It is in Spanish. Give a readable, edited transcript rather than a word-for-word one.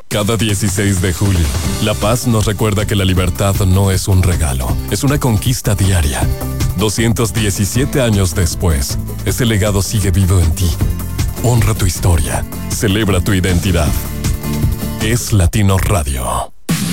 Cada 16 de julio, La Paz nos recuerda que la libertad no es un regalo, es una conquista diaria. 217 años después, ese legado sigue vivo en ti. Honra tu historia, celebra tu identidad. Es Latino Radio.